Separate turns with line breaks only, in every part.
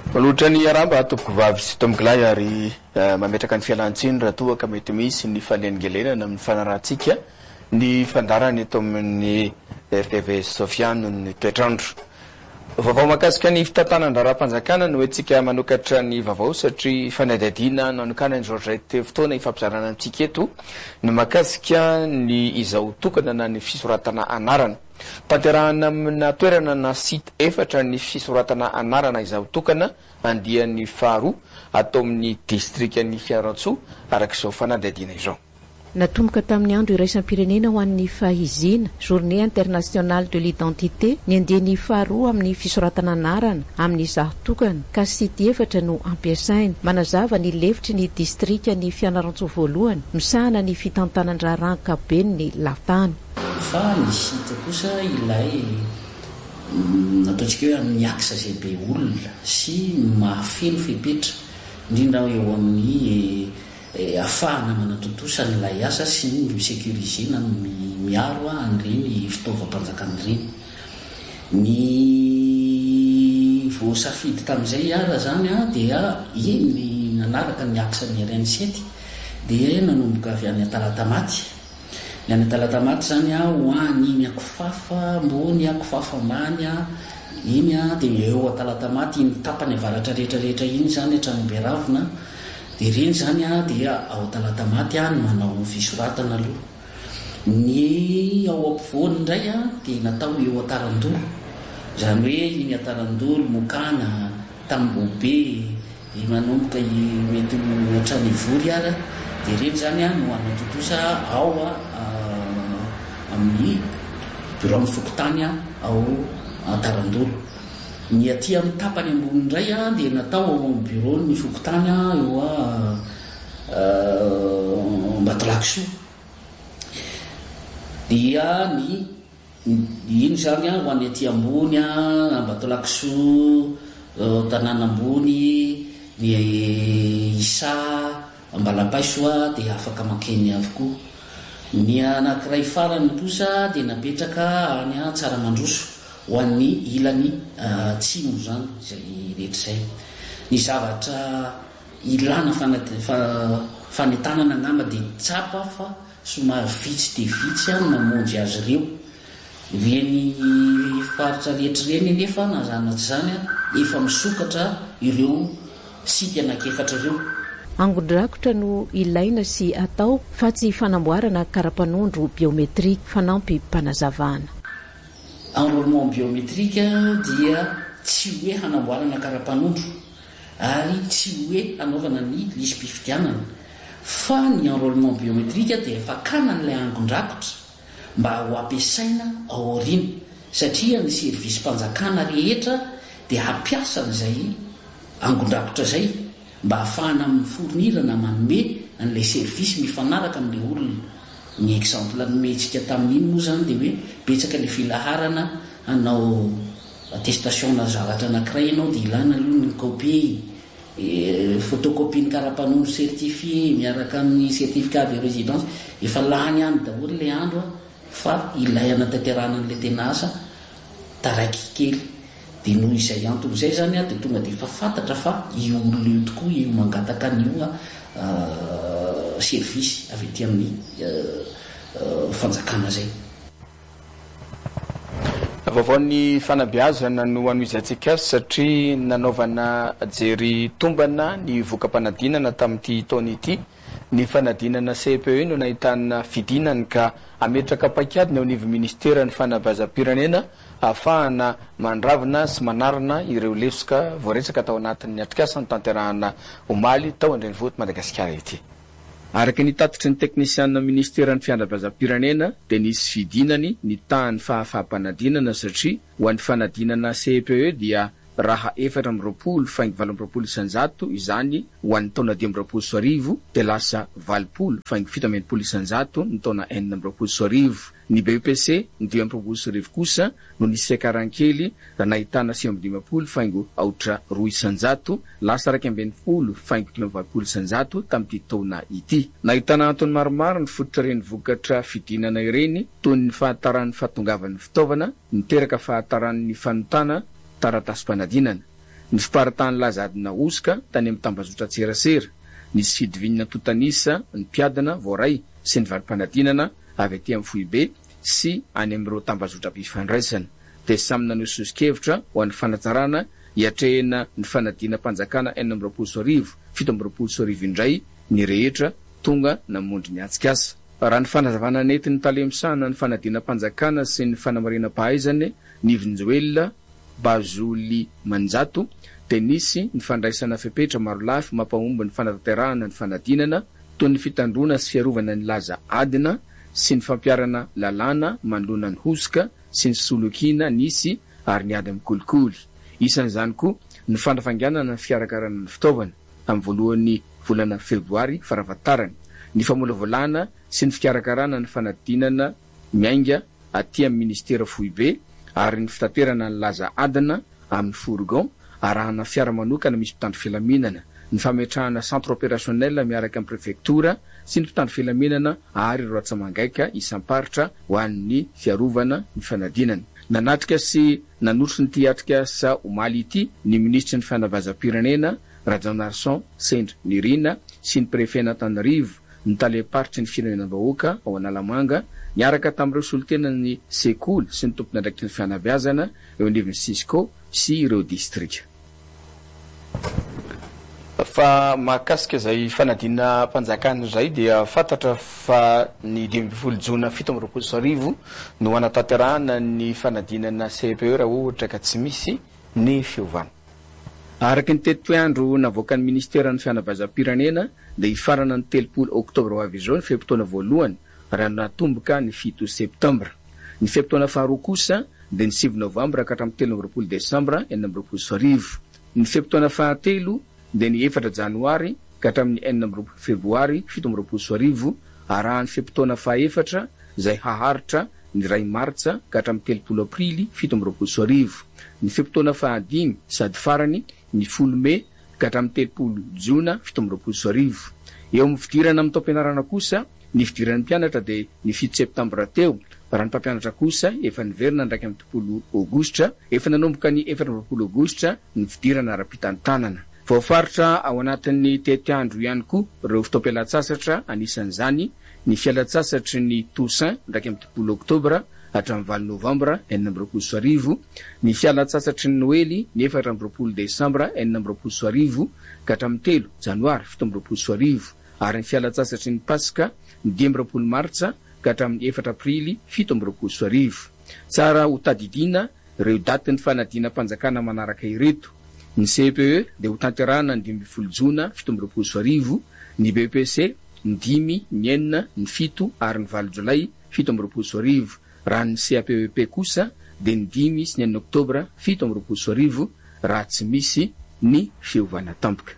Olotra ny aramba atopoko vavy sy tomboklay ary mametraka ny fialantsiny raha toa ka mety misy ny falengelenana amin'ny fanarahantsika ny fandarany eto amin'ny RTV Sofiane ny toetrandro. Vaovao makasika ny fitantanan-draram-panjakana no etsika manokatra ny vaovao satria fanadihadiana nanokana ny Georgette fotoana ifampizarana amintsika eto no makasika ny izao tokana na ny fisoratana anarana. Tanterahana amina toerana na site efatra ny fisoratana anarana izao tokana andian'ny faharoa atao amin'ny distriktan'ny Fiarantsoa arak'izao fanadihadiana izao.
Natomboka tamin'ny andro iraisam-pirenena ho an'ny fahizina journée internationale de l'identité ny andian'ny faharoa amin'ny fisoratana anarana amin'ny izaho tokana ka sity efatra no ampiasainy manazava ny lefitry ny distriktan'ny Fianarantsoa voalohany misahana ny fitantanan-drarankaben ny latany.
Fa ny site kosa ilay nataontsika hoe amin'ny aksa izay be olona sy mahafeno fepetra indrindra eo amin'ny afahana manatontosa n'ilay asa sy ny misecurisena miaro an'ireny fitaovam-panjakana ireny. Ny voasafidy tamin'izay ara zany dia iny nanaraka ny aksa ny RN7 dia nanomboka avy any Talatamaty. Ny any Talatamaty zany ho any akofafa ambony akofafa ambany iny dia eo Talatamaty iny tapany avaratra rehetrarehetra iny zany hatranomberavina dia ireny zany dia ao Talatamaty no manao fisoratana aloha. Ny ao ampovoany indray dia natao eo Atarandolo zany hoe iny Atarandolo Mokana Tambobe manomboka mety hatrany Vory ara dia ireny zany no anatontosa ao amin'ny bureau Fokotany ao Atarandolo. Ny aty amin'ny tapany ambony indray dia natao ao amin'ny bureau ny Fokotany eo Mbatolakisoa. Dia ny iny zany ho any aty ambony Mbatolakisoa tanàna ambony ny Isa Ambalapaiso dia afaka makeny avokoa. Ny anankiray farany kosa dia napetraka any Tsaramandroso ho an'ny ilany tsimo zany izay rehetra izay. Ny zavatra ilana fanentanana angamba dia tsapa fa somary vitsy dia vitsy namonjy azy ireo. Ireny faritra rehetra ireny nefa nazanatsy zany efa misokatra ireo sity anankiefatra ireo.
Angon-drakotra no ilaina sy atao fa tsy fanamboarana karapanondro biometrika fanampy mpanazavana.
Enrôlement biométrique dia tsy hoe hanamboarana karapanondro ary tsy hoe hanaovana ny lisy-pifidianana fa ny enrôlement biométrique dia fakana n'ilay angon-drakotra mba ho ampiasaina ao aoriana satria ny servisy mpanjakana rehetra dia hampiasa n'izay angon-drakotra izay mba hahafahana amin'ny fornirana manome an'ilay servisy mifanaraka amin'ilay olona. Ny exemple nomentsika tamin'iny moa zany dia hoe betsaka ilay filaharana hanao attestation na zavatra anankiray ianao dia ilana aloha ny copie photocopie ny karapanondro certifié miaraka amin'ny certificat de résidence efa lany any daholo ilay andro fa ilay anatanterahana n'ilay tena asa taraiky kely. Dia noho izay antony izay zany dia tonga dia efa fantatra fa io olona io tokoa io mangataka an'io servisy avy ety amin'ny fanjakana zay.
Vaovao ny fanabeazana no anoizantsika satria nanaovana jery tombana ny voka-panadinana tamin'ity taona ity. Ny fanadinana CPE no nahitana fidinany ka ametraka paikady ny ao anivy ministera ny fanabeazam-pirenena ahafahana mandravina sy manarina ireo lesoka voaresaka tao anatin'ny atrikasa ny tanterahana omaly tao Andrenivohitra Madagasikara ity. Araka ny tatitry ny teknisianina ministeran'ny fanabeazam-pirenena dia nisy fidinany ny tahan'ny fahafahampanadinana satria ho an'ny fanadinana CPE dia raha 420 izany ho an'ny taona 2020 dia lasa 20 ny taona 2020. Ny BEPC ny 2020 kosa no nisy akarankely raha nahitana 520 aotra 200 lasa 220 tamin'ity taona ity. Nahitana antony maromaro ny fototra ireny vokatra fidinana ireny toy ny fahataran'ny fahatongavan'ny fitaovana, niteraka fahataran'ny fanotana taratasy-panadinana. ny fiparatany lazadina osika tany amin'ny tambazotra tserasera, nisy fidivinina totanisa ny mpiadana voaray sy ny valim-panadinana avy aty amin'ny Foibe sy any amin'ireo tambazotra mpifandraisana, dia samy naneho sosokevitra ho an'ny fanatsarana hiatrehana ny fanadinam-panjakana 720 indray ny rehetra tonga namondry ny atsikasa. Raha ny fanazavana nentin'ny talemisana ny fanadinam-panjakana sy ny fanamarinam-pahaizany Nivonjoel Bazoli Manjato, dia nisy ny fandraisana fepetra maro lafy mampahomby ny fanatanterahana ny fanadinana toy ny fitandrona sy fiarovana ny laza adina sy ny fampiarana lalàna mandona ny hosika sy ny solokina nisy ary niady amin'ny kolikoly. Isan'izany koa ny fandrafanganana ny fiarakarana ny fitaovana amin'ny voalohan'ny volana febroary farafatarany, ny famolavolana sy ny fikarakarana ny fanadinana miainga aty amin'ny ministera Foibe ary ny fitaterana ny laza adina amin'ny fourgon arahana fiara manokana misy mpitandro filaminana, ny fametrahana centre opérationnel miaraka amin'ny prefectura sy ny mpitandro filaminana ary ireo ratsamangaika isamparitra ho an'ny fiarovana ny fanadinana. Nanatrika sy nanotry ny tiatrika sa omaly ity ny ministry ny fanavazam-pirenena Rajanarson Sendra Nirina sy ny prefet Antananarivo ny taleparitry ny firenena-bahoaka ao Analamanga niaraka tamin'ireo solotena ny sekoly sy ny tompona andraiky ny fianabeazana eo anivon'ny Cisco sy ireo distrika. Fa mahakasika izay fanadina mpanjakana izay dia fantatra fa ny 12 Jona 1720 no anatanterahana ny fanadinana CPE raha ohatra ka tsy misy ny fiovana. Araka ny teto-andro navoaka ny ministera ny fianabazam-pirenena dia ifarana ny 30 Oktobra ho avy izao ny feim-potoana voalohany raha natomboka ny 7 Septambra. Ny feim-potoana faharoa kosa dia ny 9 Novambra ka hatramin'ny 13 Desambra 2024. Ny feim-potoana fahatelo dia ny 4 Janoary ka hatramin'ny 14 Febroary 2024 arahan'ny feim-potoana faha-efatra izay haharitra ny 2 Martsa ka hatramin'ny 30 Aprily 2024. Ny feim-potoana faha-5 sady farany ny 10 May ka hatramin'ny 30 Jona 2024. Eo amin'ny fidirana amin'ny taom-pianarana kosa, ny fidiran'ny mpianatra dia ny 7 Septambra teo, raha ny mpampianatra kosa efa niverina ndraiky amin'ny 10 Aogositra, efa nanomboka ny 14 Aogositra ny fidirana ara-pitantanana. Voafaritra ao anatin'ny teto-andro ihany koa ireo fotoam-pialatsasatra anisan'izany ny fialatsasatry ny Toussaint ndraiky amin'ny 10 Oktobra hatramin'ny 20 Novambra 2024, ny fialatsasatry ny Noely ny 14 Desambra 2024 ka hatramin'ny 3 Janoary 2024 ary ny fialatsasatry ny Pasika ny 12 Martsa ka hatramin'ny 4 Aprily 2024. Tsara ho tadidina ireo daty ny fanadinam-panjakana manaraka ireto: ny CPE dia ho tanterahana ny 12 Jona 2024, ny BPC ny 5, ny 4, ny 7 ary ny 8 Jolay 2024. Raha ny CAPEP kosa dia ny 5 sy ny 4 Oktobra 2024 raha tsy misy ny fiovana tampoka.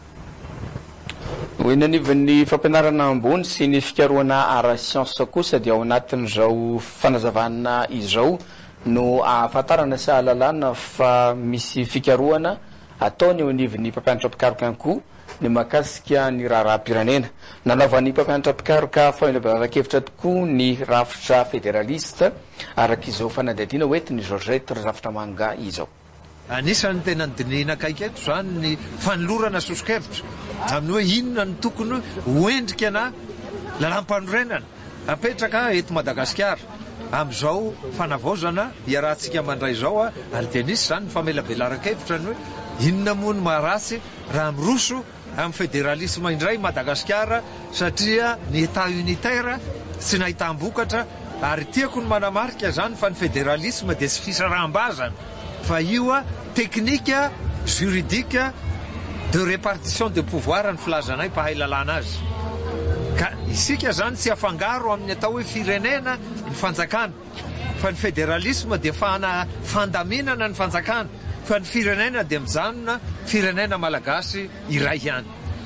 Hoenanivon'ny fampianarana ambony sy ny fikarohana ara-siansa kosa dia ao anatin'izao fanazavana izao no ahafantarana sy ahalalana fa misy fikarohana ataony eo anivon'ny mpampianatra pikaroka ihany koa ny mahakasika ny raharaha-pirenena. Nanaovan'ny mpampianatra pikaroka fahaizan-kevitra tokoa ny rafitra federalista araka izao fanadihadiana hoentiny Georgette Razafitra Manga izao.
Anisany tena nydinina akaiketo zany ny fanolorana sosokevitra amin'ny hoe inona ny tokony hoendrika na lalam-panorenana apetraka eto Madagasikara amin'izao fanavaozana iarahantsika mandray izao ary dia nisy zany ny famelabelara-kevitra ny hoe inona moa ny maharatsy raha miroso amin'ny federalisme indray Madagasikara satria ny état unitaire tsy nahitam-bokatra ary tiako ny manamarika zany fa ny federalisme dia tsy fisaraham-bazana fa io teknika juridika de répartition de pouvoir ny filazanay mpahay lalàna azy. Ka isika zany tsy afangaro amin'ny atao hoe firenena ny fanjakana, fa ny federalisme dia fandaminana ny fanjakana, fa ny firenena dia mijanona firenena malagasy iray ihany.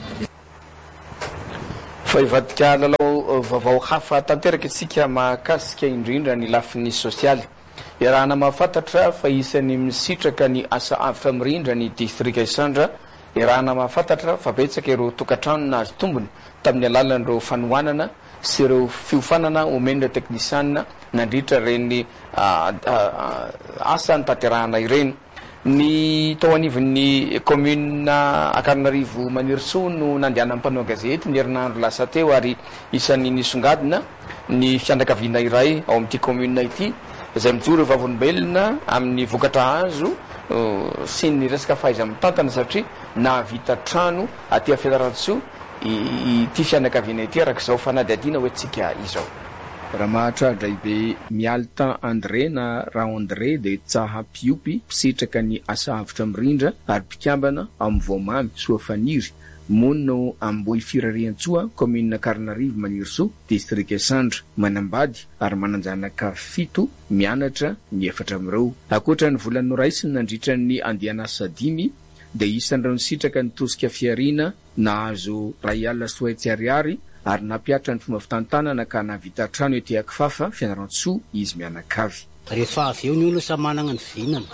Fa ivadika lalao vaovao hafa tanteraka isika mahakasika indrindra ny lafiny sosialy. Iarahana mahafantatra fa isan'ny misitraka ny asa avitra mirindra ny distrika Isandra. Iarahana mahafantatra fa betsaka ireo tokantrano nahazo tombony tamin'ny alalan'ireo fanohanana sy ireo fiofanana omenina teknisianina nandritra ireny asa ny tanterahana ireny. ny tao anivon'ny commune Antananarivo Manirso no nandehanan'ny mpanao gazety ny herinandro lasa teo ary isan'ny nisongadina ny fianakaviana iray ao amin'ity commune ity izay mijoro vavolombelona amin'ny vokatra azo sy ny resaka fahaiza mitantana satria nahavita trano aty Fianarantsoa ity fianakaviana ity arak'izao fanadihadiana hoe tsika izao.
Raha mahatratra ibe Mialta André na Raha André de tsaha piopy mpisetraka ny asa avitra mirindra ary mpikambana amin'ny Voamamy Soafaniry mono Amboy Firariantsoa commune Antananarivo Manirso district Sandra manambady ary mananjanaka 7 mianatra ny 4 amin'ireo. Akoatra ny volany noraisiny nandritra ny andiana asa 5 de isan'ireo nisitraka ny tosika fiarina nahazo Rayala Soetsiariary ary napiatra ny fomba fitantanana ka navita trano ety Akifafa Fianarantsoa izy mianakavy.
Rehefa avy eo ny olona sa manana ny vinana,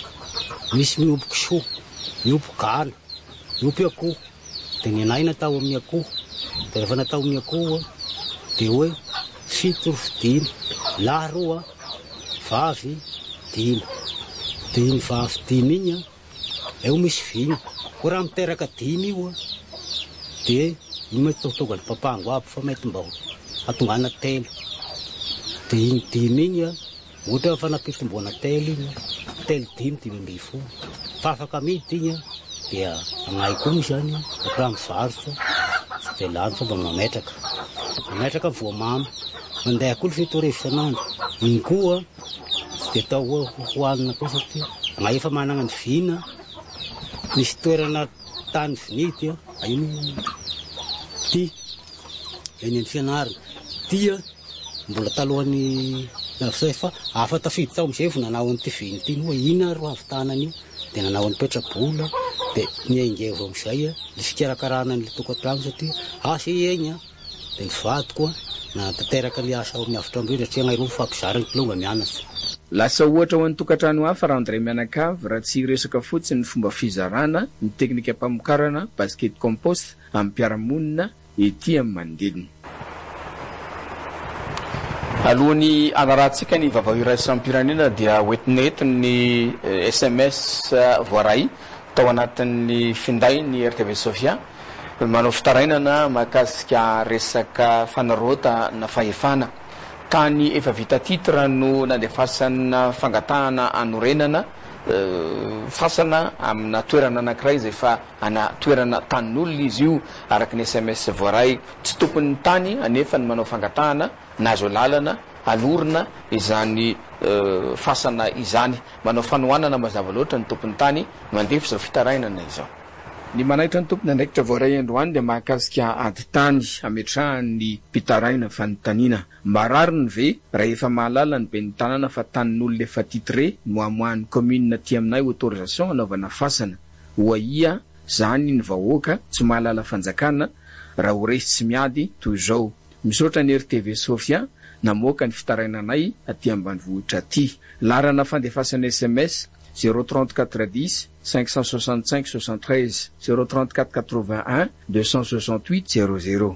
misy mioboky soa, mioboky gana, mioboky akoho, de ny anay natao amin'ny akoho, de rehefa natao amin'ny akoho de hoe 7 5 lahy 2 vavy 5 de ny vavy 5 igny eo misy vina ko raha miteraka 5 io de iny mety tonga ny papango aby fa mety mba atongana telo de iny 5 igny ohatra fa napitomboana telo igny telo 5 5 fa afaka amidy igny dia anay koa misy zany raha mivarotra tsy de lany fa mba mametraka Voamamy mandeha koa 7 arivo isan'andro iny koa tsy de tao hoanina koa satria anay efa manana ny vina misy toerana tany vinidy iny ty eny fianarana tia mbola talohan'ny fa afa tafidy tao amizay vao nanao an'ity viny ty hoe ina ro avitanany io de nanao any petrabola de niaingevo amizay ny fikarakarana ny tokantrano satria asa egny de ny vady koa na tanteraka ny asa miavitra amreo satria ngay roa fampizarany longa mianatra.
Lasa ohatra ho an'ny tokantrano hafa raha André mianakavy raha tsy resaka fotsiny ny fomba fizarana ny teknika mpamokarana basket compost amin'ny mpiaramonina ety amin'ny manodidina.
Alohan'ny anarantsika ny vaovao iraisam-pirenena dia hoentinetiny SMS voaray tao anatin'ny finday ny RTV Sofia manao fitarainana mahakasika resaka fanarota na fahefana tany efa vita titre no nandefasana fangatahana anorenana fasana amina toerana anankiray izay fa ana toerana tanin'olona izy io araka ny SMS voaray tsy tompon'ny tany anefa ny manao fangatahana nazo lalana alorina izany fasana izany manao fanohanana mazava loatra ny tompon'ny tany mandefa izao fitarainana izao.
Ny manaitra ny tompony andraikitra voaray androany dia mahakasika aditany ametrahany mpitaraina fanontaniana mbarariny ve raha efa mahalala ny be ny tanana fa tanin'olona efa titre no amoahany commune ty aminay autorisation anaovana fasana hoaia zany ny vahoaka tsy mahalala fanjakana raha ho resy tsy miady toy izao. Misaotra ny RTV Sofia namoaka ny fitarainanay aty ambanivohitra aty. Larana fandefasana SMS 034 10 565 73 034 81 268 00.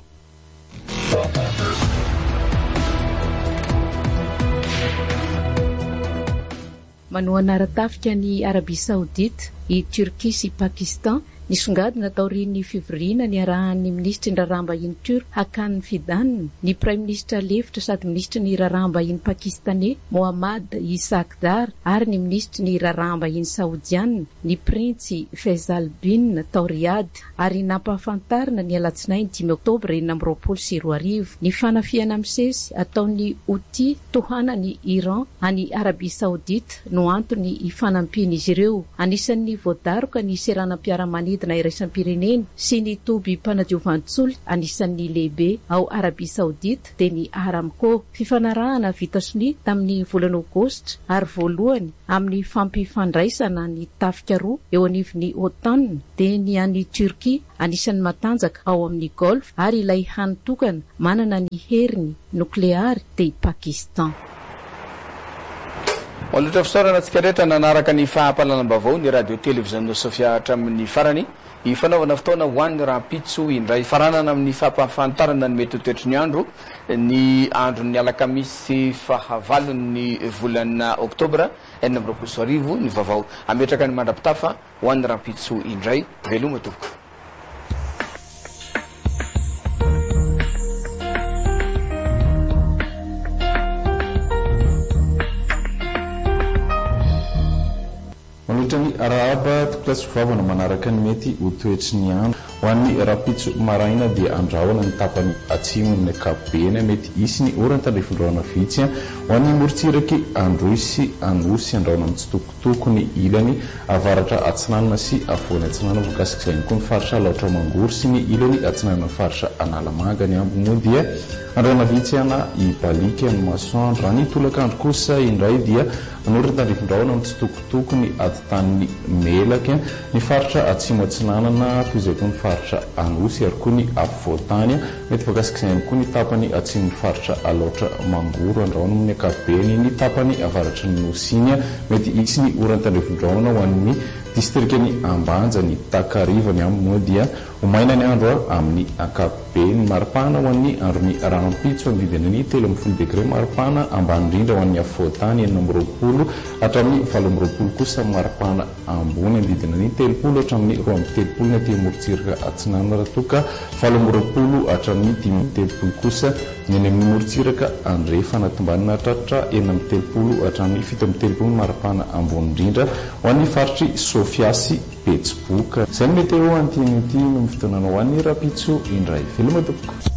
Manao anaratafika ny Arabia Saoudite, i Turquie sy Pakistan nisongadina taorian'ny fivoriana ny arahan'ny ministra ny raharaham-bahiny Turk Hakan Fidan, ny Prime Ministra lefitra sady ministra ny raharaham-bahiny Pakistanais Mohammad Isakdar ary ny ministra ny raharaham-bahiny Saoudiana ny Prince Faisal bin Tauriad ary nampahafantarina ny alatsinainy 5 Oktobra 2022 ny fanafiana misesy ataon'ny Houthi tohanany Iran any Arabia Saoudite no antony ifanampian'izy ireo. Anisan'ny voadaroka ny seranam-piaramanidina iraisam-pirenena sy ny toby mpanadiovantsolo anisan'ny lehibe ao Arabia Saoudite dia ny Aramco, fifanarahana vita soni tamin'ny volana Aogositra ary voalohany amin'ny fampifandraisana ny tafika roa eo anivon'ny OTAN dia ny an'ny Turquie anisan'ny matanjaka ao amin'ny Golf ary ilay hanitokana manana ny heriny nukleary dia Pakistan.
oloatra fisaorana antsika rehetra nanaraka ny fahampalalam-bavao ny radio télévision Sofia hatramin'ny farany ifanaovana fotoana hoan'ny rahampitso indray faranana amin'ny fampafantarana ny mety toetry ny andro ny andron'ny alakamisy fahavalon'ny volana oktobra 2024 ny vavao ametraka ny mandrapitafa hoan'ny rahampitso indray veloma tompoko.
Manotrany arahaba topilasy vavana manaraka ny mety ho toetry ny andro ho an'ny rapitso maraina dia andrahoana ny tapany atsimony ankapobeny mety isy ny orana tandrefindroana vitsy ho an'ny morotsiraky androisy anosy andrahoana amin'ny tsitokotoko ny ilany avaratra atsinanana sy avoany atsinanana voakasika izay koa ny faritra laotra mangory sy ny ilany atsinanana faritra analamanga ny ambo moa dia andrahoana vitsy ana ibalika ny masoandro raha ny tolakandro kosa indray dia anorana tandrefindraona amin'ny tsitokotoko ny atotan'ny melaka ny faritra atsimo atsinanana toy izay koa ny faritra anosy ary koa ny avoatany mety voakasika izay koa ny tapany atsimo ny faritra aloatra mangoro andrahoana amin'ny ankapobeny ny tapany avaratra ny nosiny mety isy ny orana tandrefindraona ho an'ny distrikany ambanja ny takarivany amin'ny moa dia homaina ny andro amin'ny ankapobeny maripana ho an'ny androny rahampitso amididina ny 30 degré maripana ambany indrindra ho an'ny afoatany 40 hatramin'ny 20 kosa maripana ambony amididina ny 30 hatramin'ny 20 ny aty morotsiraka atsinanana raha toka 20 hatramin'ny 30 kosa ny any amin'ny morotsiraka andrefa anatombanina tratra 30 hatramin'ny 17 maripana ambony indrindra ho an'ny faritry sofiasy petsiboka izay ny meteo antinyity no mifotoanana ho an'ny rapitso indray veloma tompoko.